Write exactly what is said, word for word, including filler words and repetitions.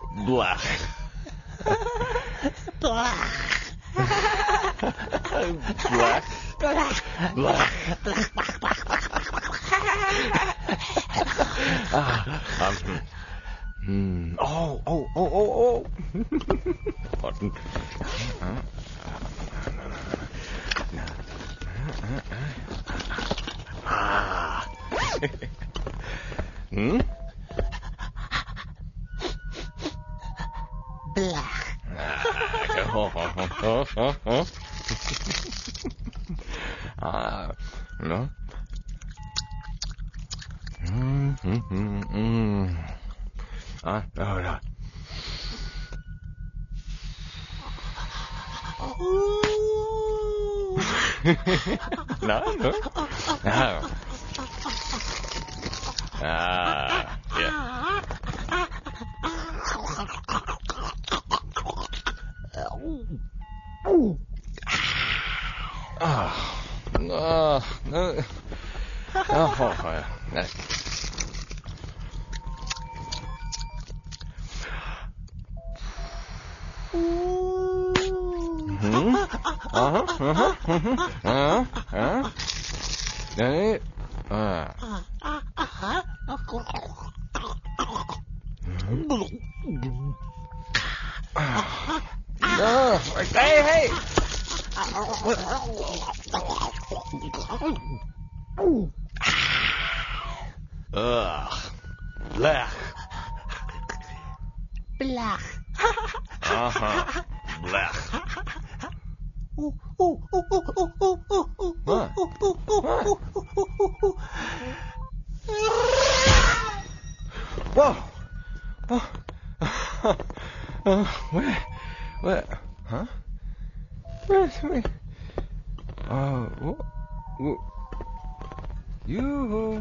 Blah. Blah. Blah. Blah. Ah, um, hmm. Oh, oh, oh, oh, oh. Warten. Ah. Hm? Blah. Oh, oh, oh, oh, oh. Ah, no. Mm, mm, mm, mm. Ah, oh, no. No, no. Ah. Ah, yeah. Ah, no, no. Oh, oh, yeah. Hmm? Uh-huh, uh-huh, uh-huh, uh-huh, uh-huh. Đấy. À. No. Hey, hey. Ugh. Blech. Blah. Uh-huh. Blech. Ooh, ooh, ooh, ooh, ooh, ooh, ooh, ooh, What? ooh, ooh, ooh, What? ooh, ooh, ooh, ooh. Whoa. Oh. Uh, where? Where? Huh? Where's me? Oh, what? What? You.